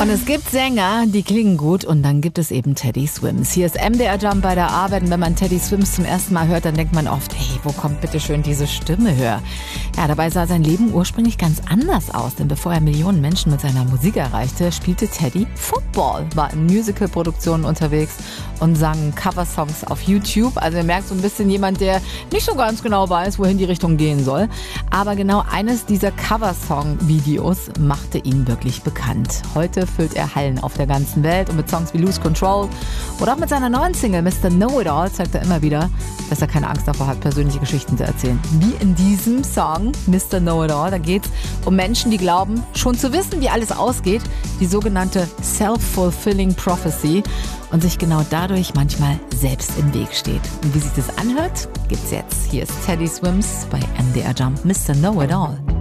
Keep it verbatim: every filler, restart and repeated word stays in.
Und es gibt Sänger, die klingen gut und dann gibt es eben Teddy Swims. Hier ist M D R Jump bei der Arbeit und wenn man Teddy Swims zum ersten Mal hört, dann denkt man oft, hey, wo kommt bitte schön diese Stimme her? Ja, dabei sah sein Leben ursprünglich ganz anders aus, denn bevor er Millionen Menschen mit seiner Musik erreichte, spielte Teddy Football, war in Musical-Produktionen unterwegs und sang Coversongs auf YouTube. Also ihr merkt so ein bisschen jemand, der nicht so ganz genau weiß, wohin die Richtung gehen soll. Aber genau eines dieser Coversong-Videos machte ihn wirklich bekannt. Heute füllt er Hallen auf der ganzen Welt und mit Songs wie Lose Control oder auch mit seiner neuen Single Mister Know-It-All zeigt er immer wieder, dass er keine Angst davor hat, persönliche Geschichten zu erzählen. Wie in diesem Song Mister Know-It-All, da geht es um Menschen, die glauben, schon zu wissen, wie alles ausgeht, die sogenannte Self-Fulfilling Prophecy und sich genau dadurch manchmal selbst im Weg steht. Und wie sich das anhört, gibt's jetzt. Hier ist Teddy Swims bei M D R Jump, Mister Know-It-All.